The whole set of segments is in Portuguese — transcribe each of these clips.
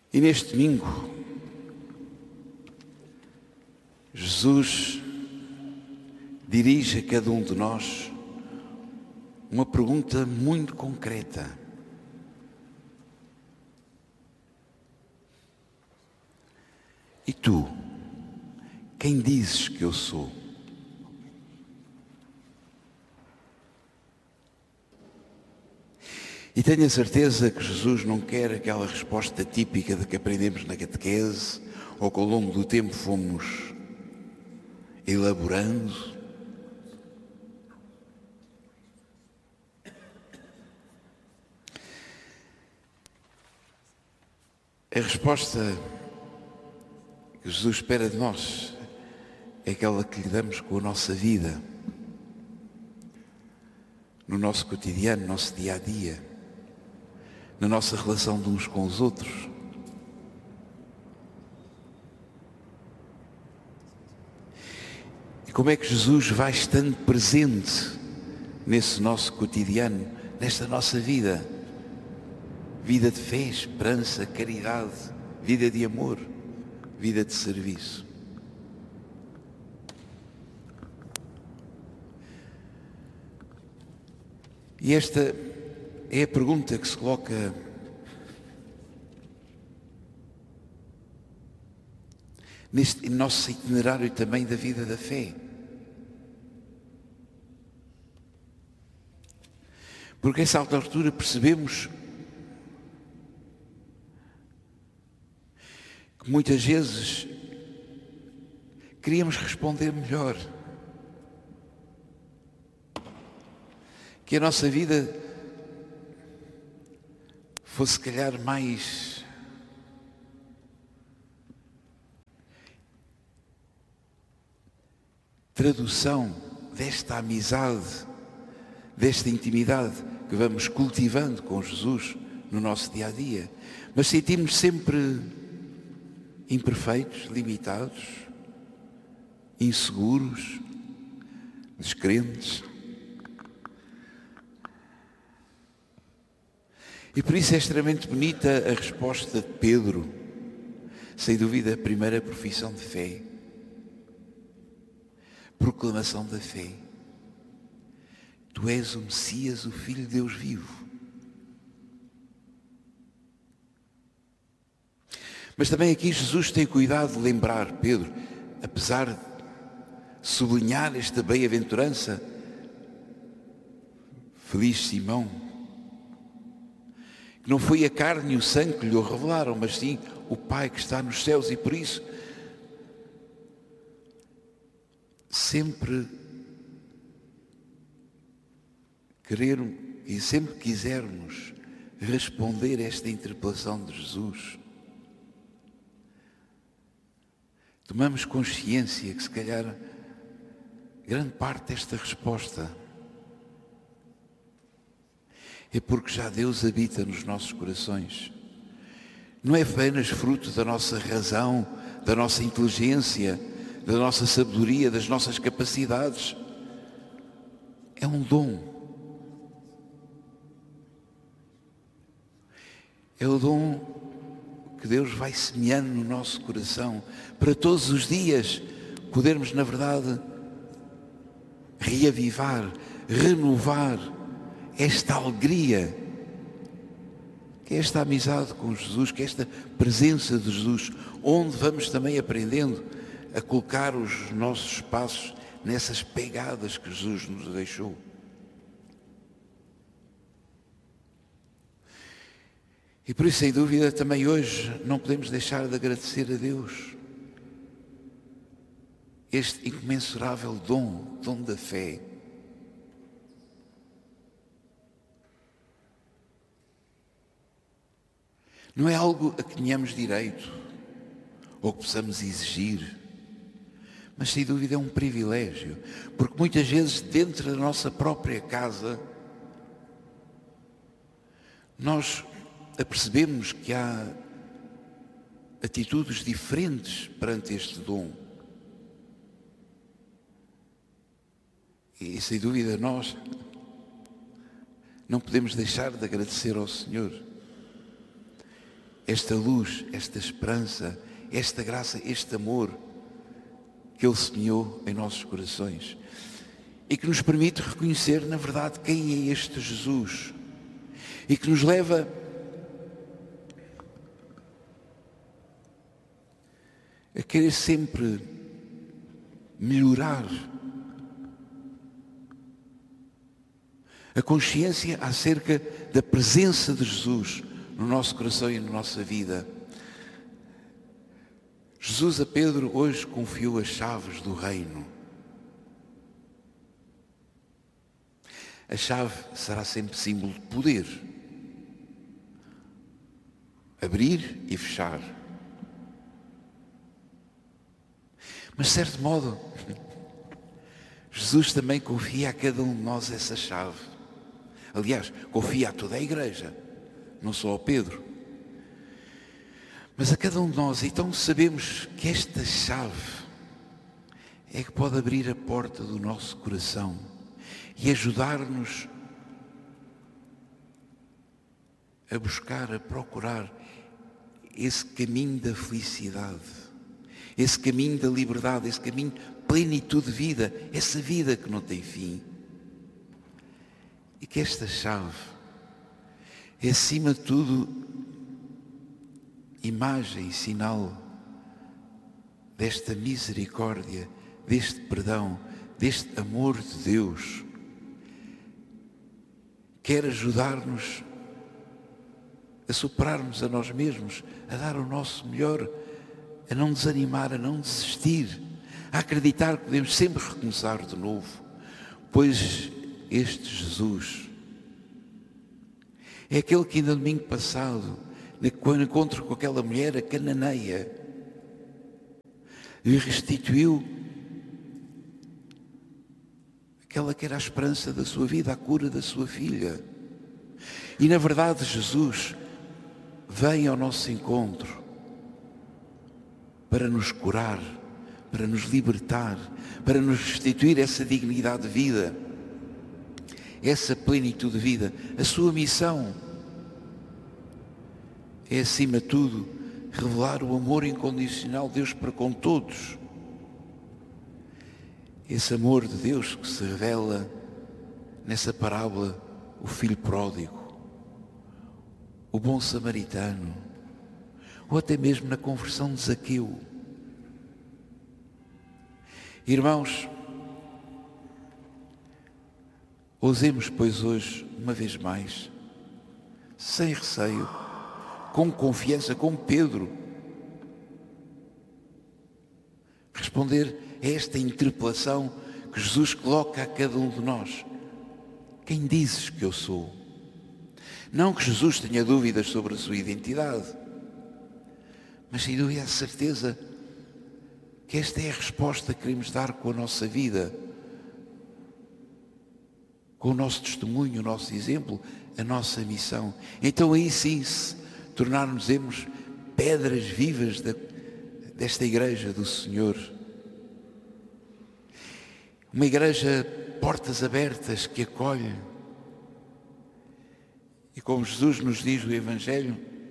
E neste domingo, Jesus dirige a cada um de nós uma pergunta muito concreta. E tu, quem dizes que eu sou? E tenho a certeza que Jesus não quer aquela resposta típica de que aprendemos na catequese ou que ao longo do tempo fomos elaborando. A resposta que Jesus espera de nós é aquela que lhe damos com a nossa vida, no nosso cotidiano, no nosso dia a dia, na nossa relação de uns com os outros. E como é que Jesus vai estando presente nesse nosso cotidiano, nesta nossa vida? Vida de fé, esperança, caridade, vida de amor, vida de serviço. E esta é a pergunta que se coloca neste nosso itinerário também da vida da fé. Porque a essa altura percebemos que muitas vezes queríamos responder melhor. Que a nossa vida fosse, se calhar, mais tradução desta amizade, desta intimidade que vamos cultivando com Jesus no nosso dia a dia. Mas sentimos sempre imperfeitos, limitados, inseguros, descrentes. E por isso é extremamente bonita a resposta de Pedro, sem dúvida a primeira profissão de fé, proclamação da fé. Tu és o Messias, o Filho de Deus vivo. Mas também aqui Jesus tem cuidado de lembrar Pedro, apesar de sublinhar esta bem-aventurança, feliz Simão, não foi a carne e o sangue que lhe o revelaram, mas sim o Pai que está nos céus. E por isso, sempre quisermos responder a esta interpelação de Jesus, tomamos consciência que, se calhar, grande parte desta resposta é porque já Deus habita nos nossos corações. Não é apenas fruto da nossa razão, da nossa inteligência, da nossa sabedoria, das nossas capacidades. É um dom. É o dom que Deus vai semeando no nosso coração para todos os dias podermos, na verdade, reavivar, renovar esta alegria, que é esta amizade com Jesus, que é esta presença de Jesus, onde vamos também aprendendo a colocar os nossos passos nessas pegadas que Jesus nos deixou. E por isso, sem dúvida, também hoje não podemos deixar de agradecer a Deus este incomensurável dom da fé. Não é algo a que tenhamos direito ou que possamos exigir, mas sem dúvida é um privilégio, porque muitas vezes dentro da nossa própria casa nós apercebemos que há atitudes diferentes perante este dom. E sem dúvida nós não podemos deixar de agradecer ao Senhor. esta luz, esta esperança, esta graça, este amor que Ele semeou em nossos corações e que nos permite reconhecer, na verdade, quem é este Jesus e que nos leva a querer sempre melhorar a consciência acerca da presença de Jesus no nosso coração e na nossa vida. Jesus a Pedro hoje confiou as chaves do reino. A chave será sempre símbolo de poder. Abrir e fechar. Mas, de certo modo, Jesus também confia a cada um de nós essa chave. Aliás, confia a toda a igreja, não só ao Pedro. Mas a cada um de nós, então sabemos que esta chave é que pode abrir a porta do nosso coração e ajudar-nos a buscar, a procurar esse caminho da felicidade, esse caminho da liberdade, esse caminho de plenitude de vida, essa vida que não tem fim. E que esta chave é, acima de tudo, imagem e sinal desta misericórdia, deste perdão, deste amor de Deus. Quer ajudar-nos a superarmos a nós mesmos, a dar o nosso melhor, a não desanimar, a não desistir, a acreditar que podemos sempre recomeçar de novo, pois este Jesus é aquele que ainda no domingo passado, quando encontro com aquela mulher, a cananeia, lhe restituiu aquela que era a esperança da sua vida, a cura da sua filha. E na verdade Jesus vem ao nosso encontro para nos curar, para nos libertar, para nos restituir essa dignidade de vida, essa plenitude de vida. A sua missão é, acima de tudo, revelar o amor incondicional de Deus para com todos. Esse amor de Deus que se revela nessa parábola, o filho pródigo, o bom samaritano, ou até mesmo na conversão de Zaqueu. Irmãos, ousemos, pois, hoje, uma vez mais, sem receio, com confiança, como Pedro, responder a esta interpelação que Jesus coloca a cada um de nós. Quem dizes que eu sou? Não que Jesus tenha dúvidas sobre a sua identidade, mas sem dúvida a certeza que esta é a resposta que queremos dar com a nossa vida, com o nosso testemunho, o nosso exemplo, a nossa missão. Então aí sim, se tornarmos pedras vivas desta igreja do Senhor. Uma igreja portas abertas que acolhe. E como Jesus nos diz no Evangelho,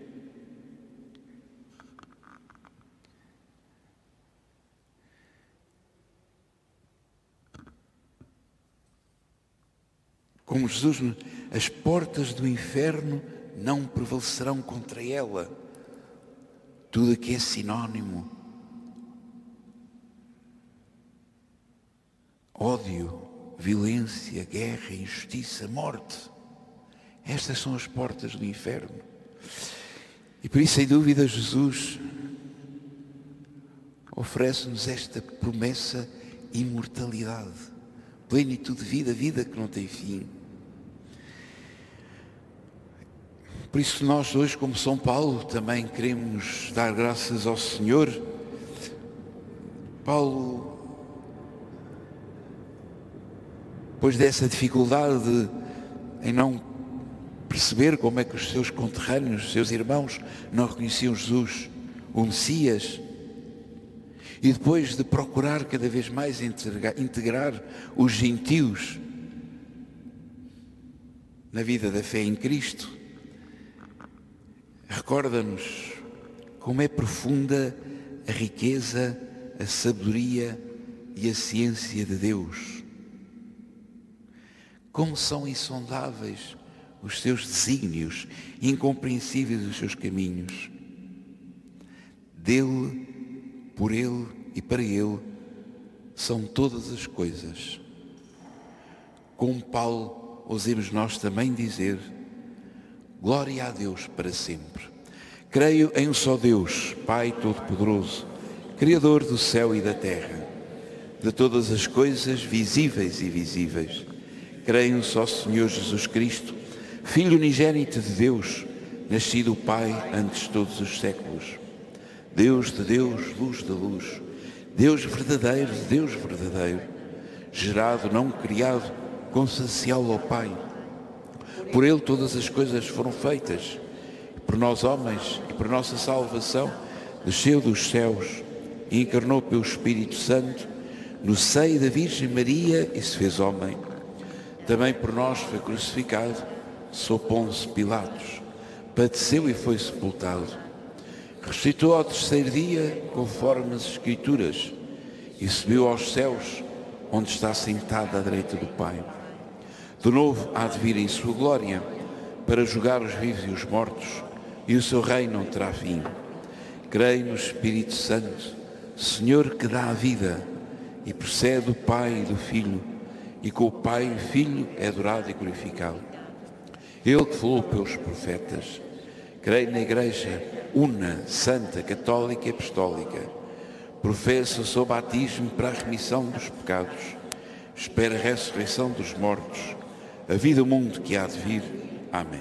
como Jesus, as portas do inferno não prevalecerão contra ela. Tudo aqui é sinónimo. Ódio, violência, guerra, injustiça, morte. Estas são as portas do inferno. E por isso, sem dúvida, Jesus oferece-nos esta promessa de imortalidade, plenitude de vida, vida que não tem fim. Por isso nós hoje, como São Paulo, também queremos dar graças ao Senhor. Paulo, depois dessa dificuldade em não perceber como é que os seus conterrâneos, os seus irmãos, não reconheciam Jesus, o Messias, e depois de procurar cada vez mais integrar os gentios na vida da fé em Cristo, recorda-nos como é profunda a riqueza, a sabedoria e a ciência de Deus. Como são insondáveis os seus desígnios, incompreensíveis os seus caminhos. Dele, por Ele e para Ele são todas as coisas. Com Paulo, ousemos nós também dizer: glória a Deus para sempre. Creio em um só Deus, Pai Todo-Poderoso, Criador do céu e da terra, de todas as coisas visíveis e invisíveis. Creio em um só Senhor Jesus Cristo, Filho unigênito de Deus, nascido o Pai antes de todos os séculos. Deus de Deus, luz da luz, Deus verdadeiro de Deus verdadeiro, gerado, não criado, consubstancial ao Pai. Por Ele todas as coisas foram feitas, e por nós homens e por nossa salvação desceu dos céus e encarnou pelo Espírito Santo no seio da Virgem Maria e se fez homem. Também por nós foi crucificado sob Pôncio Pilatos, padeceu e foi sepultado. Ressuscitou ao terceiro dia, conforme as Escrituras, e subiu aos céus, onde está sentado à direita do Pai. De novo há de vir em sua glória, para julgar os vivos e os mortos, e o seu reino não terá fim. Creio no Espírito Santo, Senhor que dá a vida, e procede do Pai e do Filho, e com o Pai e o Filho é adorado e glorificado. Ele que falou pelos profetas. Creio na Igreja una, santa, católica e apostólica. Professo o seu batismo para a remissão dos pecados. Espero a ressurreição dos mortos, a vida do mundo que há de vir. Amém.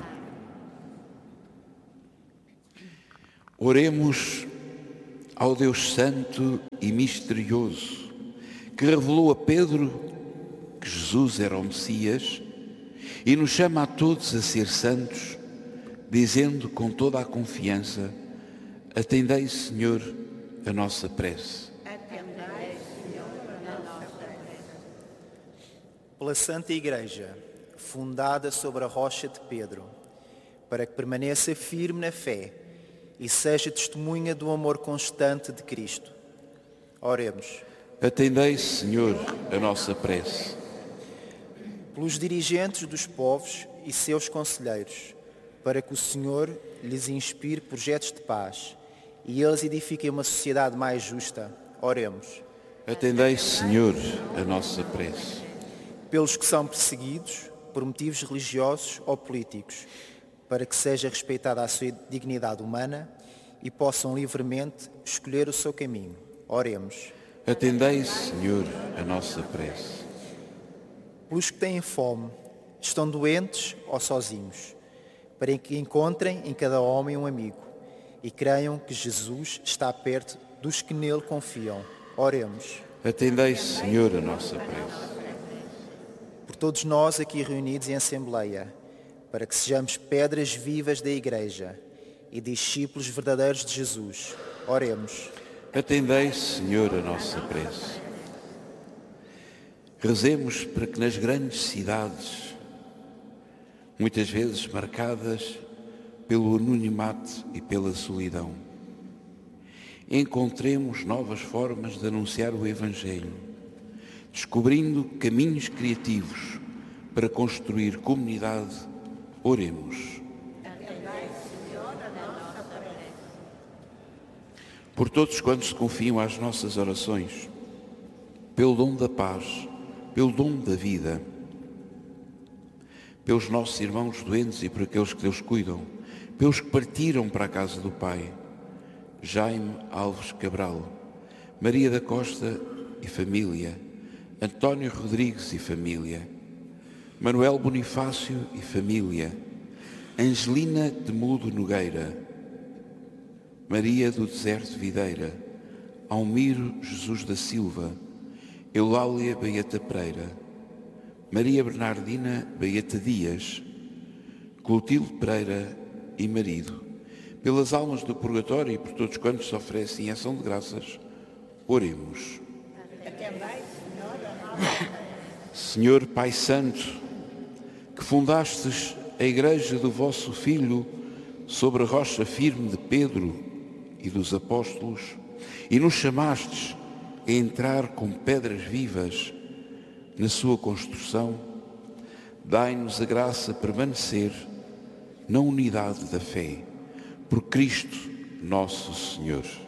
Oremos ao Deus Santo e Misterioso, que revelou a Pedro que Jesus era o Messias e nos chama a todos a ser santos, dizendo com toda a confiança: atendei, Senhor, a nossa prece. Atendei, Senhor, a nossa prece. Pela Santa Igreja, fundada sobre a rocha de Pedro, para que permaneça firme na fé e seja testemunha do amor constante de Cristo. Oremos. Atendei, Senhor, a nossa prece. Pelos dirigentes dos povos e seus conselheiros, para que o Senhor lhes inspire projetos de paz e eles edifiquem uma sociedade mais justa. Oremos. Atendei, Senhor, a nossa prece. Pelos que são perseguidos por motivos religiosos ou políticos, para que seja respeitada a sua dignidade humana e possam livremente escolher o seu caminho. Oremos. Atendei, Senhor, a nossa prece. Pelos que têm fome, estão doentes ou sozinhos, para que encontrem em cada homem um amigo e creiam que Jesus está perto dos que nele confiam. Oremos. Atendei, Senhor, a nossa prece. Por todos nós aqui reunidos em Assembleia, para que sejamos pedras vivas da Igreja e discípulos verdadeiros de Jesus. Oremos. Atendei, Senhor, a nossa prece. Rezemos para que nas grandes cidades, muitas vezes marcadas pelo anonimato e pela solidão, encontremos novas formas de anunciar o Evangelho, descobrindo caminhos criativos para construir comunidade. Oremos. Por todos quantos se confiam às nossas orações, pelo dom da paz, pelo dom da vida, pelos nossos irmãos doentes e por aqueles que Deus cuidam, pelos que partiram para a casa do Pai, Jaime Alves Cabral, Maria da Costa e família, António Rodrigues e família, Manuel Bonifácio e família, Angelina de Mudo Nogueira, Maria do Deserto Videira, Almiro Jesus da Silva, Eulália Baeta Pereira, Maria Bernardina Baeta Dias, Clotilde Pereira e marido, pelas almas do purgatório e por todos quantos se oferecem em ação de graças, oremos. Senhor Pai Santo, que fundastes a Igreja do vosso Filho sobre a rocha firme de Pedro e dos apóstolos, e nos chamastes a entrar com pedras vivas na sua construção, dai-nos a graça de permanecer na unidade da fé, por Cristo nosso Senhor.